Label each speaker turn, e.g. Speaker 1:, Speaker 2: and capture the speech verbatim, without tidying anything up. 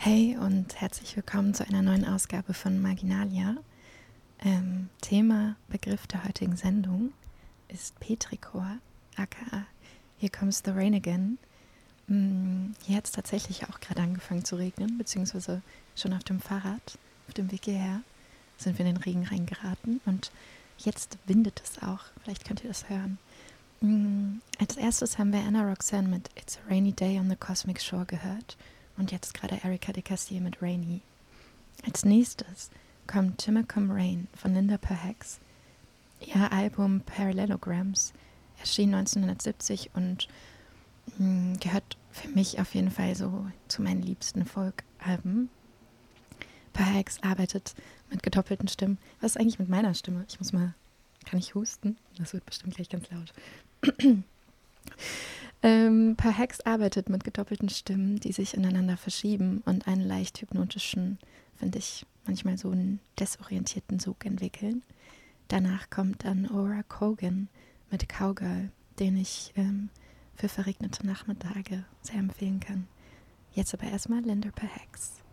Speaker 1: Hey und herzlich willkommen zu einer neuen Ausgabe von Marginalia. Ähm, Thema, Begriff der heutigen Sendung ist Petrichor, aka Here Comes the Rain Again. Hm, hier hat es tatsächlich auch gerade angefangen zu regnen, beziehungsweise schon auf dem Fahrrad, auf dem Weg hierher, sind wir in den Regen reingeraten und jetzt windet es auch. Vielleicht könnt ihr das hören. Hm, als erstes haben wir Anna Roxanne mit It's a Rainy Day on the Cosmic Shore gehört. Und jetzt gerade Erika de Castille mit Rainy. Als nächstes kommt Timacum Rain von Linda Perhacs. Ihr Album Parallelograms erschien neunzehnhundertsiebzig und mh, gehört für mich auf jeden Fall so zu meinen liebsten Folk-Alben. Perhacs arbeitet mit gedoppelten Stimmen. Was ist eigentlich mit meiner Stimme? Ich muss mal, kann ich husten? Das wird bestimmt gleich ganz laut. Ähm, Perhacs arbeitet mit gedoppelten Stimmen, die sich ineinander verschieben und einen leicht hypnotischen, finde ich, manchmal so einen desorientierten Sog entwickeln. Danach kommt dann Ora Cogan mit Cowgirl, den ich ähm, für verregnete Nachmittage sehr empfehlen kann. Jetzt aber erstmal Linda Perhacs.